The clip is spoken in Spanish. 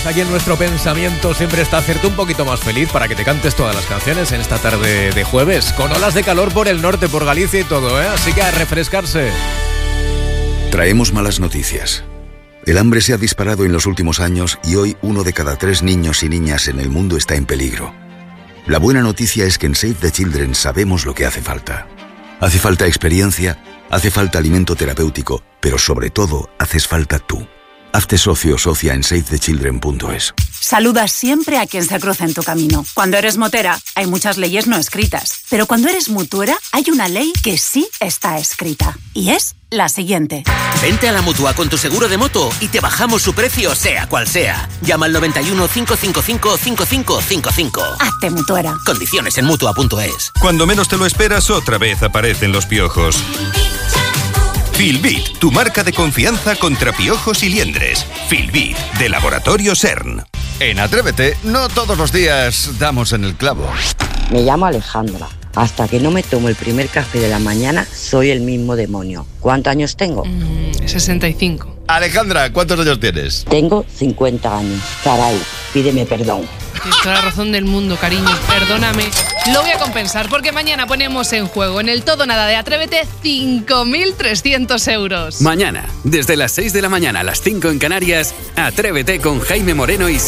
pues aquí en nuestro pensamiento siempre está hacerte un poquito más feliz para que te cantes todas las canciones en esta tarde de jueves, con olas de calor por el norte, por Galicia y todo, ¿eh? Así que a refrescarse. Traemos malas noticias. El hambre se ha disparado en los últimos años y hoy 1 de cada 3 niños y niñas en el mundo está en peligro. La buena noticia es que en Save the Children sabemos lo que hace falta. Hace falta experiencia, hace falta alimento terapéutico, pero sobre todo haces falta tú. Hazte socio o socia en savethechildren.es. Saluda siempre a quien se cruza en tu camino. Cuando eres motera, hay muchas leyes no escritas. Pero cuando eres mutuera, hay una ley que sí está escrita. Y es la siguiente. Vente a la Mutua con tu seguro de moto y te bajamos su precio, sea cual sea. Llama al 91 555 5555. Hazte mutuera. Condiciones en Mutua.es. Cuando menos te lo esperas, otra vez aparecen los piojos. Filbit, tu marca de confianza contra piojos y liendres. Filbit, de Laboratorio CERN. En Atrévete, no todos los días damos en el clavo. Me llamo Alejandra. Hasta que no me tomo el primer café de la mañana, soy el mismo demonio. ¿Cuántos años tengo? 65. Alejandra, ¿cuántos años tienes? Tengo 50 años. Caray, pídeme perdón. Tienes toda la razón del mundo, cariño. Perdóname. Lo voy a compensar porque mañana ponemos en juego en el Todo Nada de Atrévete 5.300 euros. Mañana, desde las 6 de la mañana a las 5 en Canarias, Atrévete con Jaime Moreno y